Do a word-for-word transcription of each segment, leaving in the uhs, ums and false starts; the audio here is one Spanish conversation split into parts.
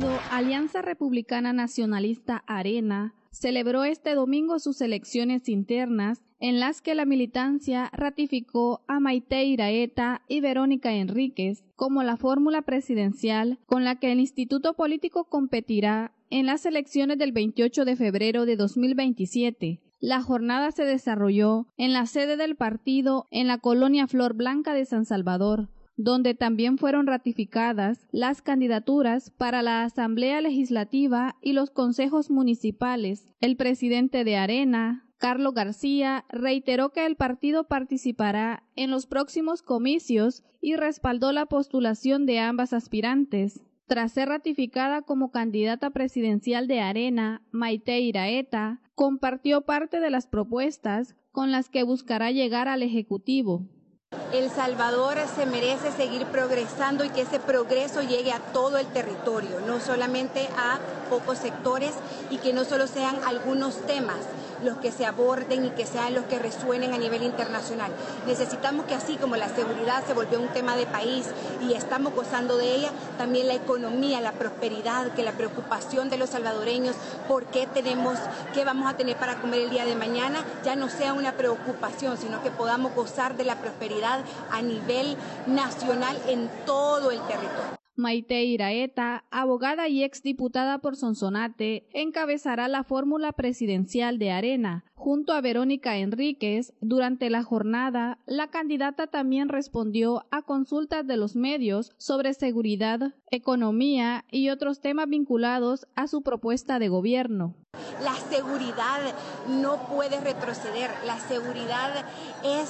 partido Alianza Republicana Nacionalista Arena celebró este domingo sus elecciones internas, en las que la militancia ratificó a Maite Iraeta y Verónica Enríquez como la fórmula presidencial con la que el instituto político competirá en las elecciones del veintiocho de febrero de dos mil veintisiete. La jornada se desarrolló en la sede del partido en la colonia Flor Blanca de San Salvador, donde también fueron ratificadas las candidaturas para la Asamblea Legislativa y los consejos municipales. El presidente de Arena, Carlos García, reiteró que el partido participará en los próximos comicios y respaldó la postulación de ambas aspirantes. Tras ser ratificada como candidata presidencial de Arena, Maite Iraeta compartió parte de las propuestas con las que buscará llegar al Ejecutivo. El Salvador se merece seguir progresando y que ese progreso llegue a todo el territorio, no solamente a pocos sectores, y que no solo sean algunos temas los que se aborden y que sean los que resuenen a nivel internacional. Necesitamos que, así como la seguridad se volvió un tema de país y estamos gozando de ella, también la economía, la prosperidad, que la preocupación de los salvadoreños por qué tenemos, qué vamos a tener para comer el día de mañana, ya no sea una preocupación, sino que podamos gozar de la prosperidad a nivel nacional en todo el territorio. Maite Iraeta, abogada y exdiputada por Sonsonate, encabezará la fórmula presidencial de Arena. Junto a Verónica Enríquez, durante la jornada, la candidata también respondió a consultas de los medios sobre seguridad, economía y otros temas vinculados a su propuesta de gobierno. La seguridad no puede retroceder, la seguridad es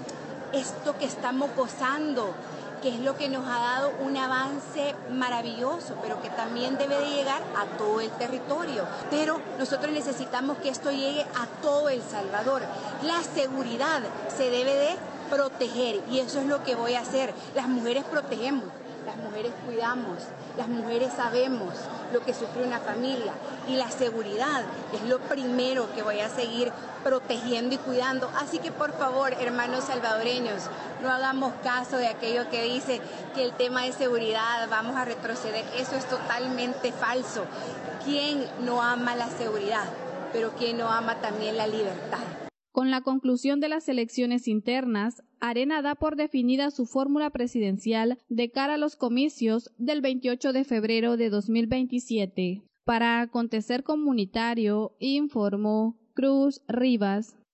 esto que estamos gozando, que es lo que nos ha dado un avance maravilloso, pero que también debe de llegar a todo el territorio. Pero nosotros necesitamos que esto llegue a todo El Salvador. La seguridad se debe de proteger y eso es lo que voy a hacer. Las mujeres protegemos, las mujeres cuidamos, las mujeres sabemos lo que sufre una familia, y la seguridad es lo primero que voy a seguir protegiendo y cuidando. Así que por favor, hermanos salvadoreños, no hagamos caso de aquello que dice que el tema de seguridad vamos a retroceder. Eso es totalmente falso. ¿Quién no ama la seguridad? Pero ¿quién no ama también la libertad? Con la conclusión de las elecciones internas, Arena da por definida su fórmula presidencial de cara a los comicios del veintiocho de febrero de dos mil veintisiete. Para Acontecer Comunitario, informó Cruz Rivas.